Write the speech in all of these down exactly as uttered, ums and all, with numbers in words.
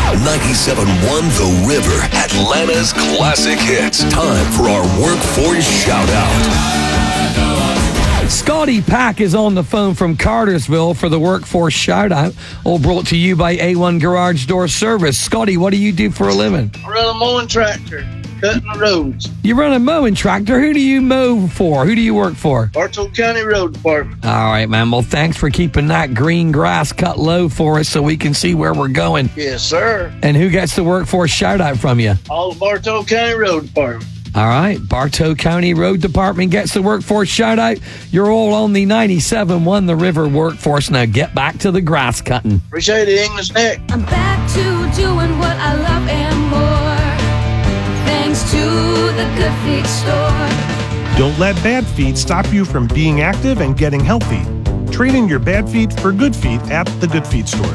ninety-seven point one The River, Atlanta's classic hits. Time for our workforce shout-out. Scotty Pack is on the phone from Cartersville for the workforce shout-out, all brought to you by A one Garage Door Service. Scotty, what do you do for a living? I run a mowing tractor, cutting the roads. You run a mowing tractor? Who do you mow for? Who do you work for? Bartow County Road Department. All right, man. Well, thanks for keeping that green grass cut low for us so we can see where we're going. Yes, sir. And who gets the workforce shout-out from you? All of Bartow County Road Department. All right, Bartow County Road Department gets the workforce shout-out. You're all on the ninety-seven point one The River workforce. Now get back to the grass cutting. Appreciate it, English Nick. I'm back to doing what I love and more, thanks to the Good Feet store. Don't let bad feet stop you from being active and getting healthy. Trade in your bad feet for good feet at the Good Feet store.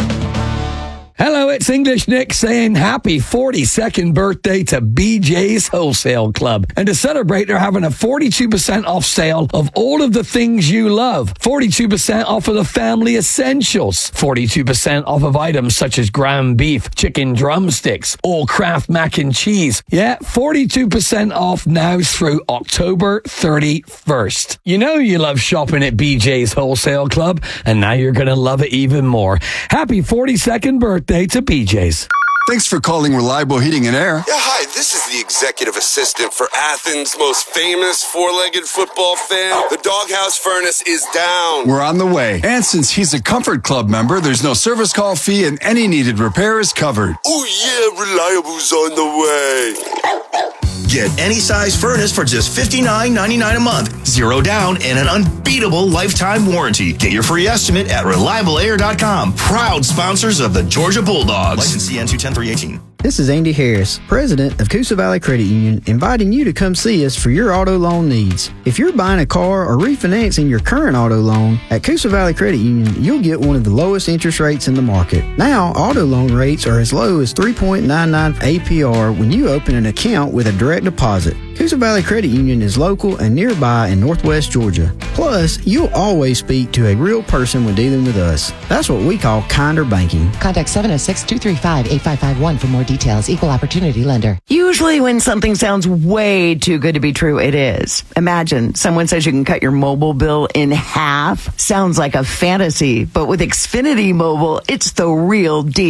Hello, it's English Nick saying happy forty-second birthday to B J's Wholesale Club. And to celebrate, they're having a forty-two percent off sale of all of the things you love. forty-two percent off of the family essentials. forty-two percent off of items such as ground beef, chicken drumsticks, all Kraft mac and cheese. Yeah, forty-two percent off now through October thirty-first. You know you love shopping at B J's Wholesale Club, and now you're going to love it even more. Happy forty-second birthday to B J's. Thanks for calling Reliable Heating and Air. Yeah, hi, this is the executive assistant for Athens' most famous four-legged football fan. The doghouse furnace is down. We're on the way. And since he's a Comfort Club member, there's no service call fee and any needed repair is covered. Oh yeah, Reliable's on the way. Get any size furnace for just fifty-nine ninety-nine a month. Zero down and an unbeatable lifetime warranty. Get your free estimate at reliable air dot com. Proud sponsors of the Georgia Bulldogs. License C N two ten three eighteen. This is Andy Harris, president of Coosa Valley Credit Union, inviting you to come see us for your auto loan needs. If you're buying a car or refinancing your current auto loan, at Coosa Valley Credit Union, you'll get one of the lowest interest rates in the market. Now, auto loan rates are as low as three point nine nine A P R when you open an account with a direct deposit. Coosa Valley Credit Union is local and nearby in Northwest Georgia. Plus, you'll always speak to a real person when dealing with us. That's what we call kinder banking. Contact seven oh six, two three five, eight five five one for more details. Equal opportunity lender. Usually when something sounds way too good to be true, it is. Imagine someone says you can cut your mobile bill in half. Sounds like a fantasy, but with Xfinity Mobile, it's the real deal.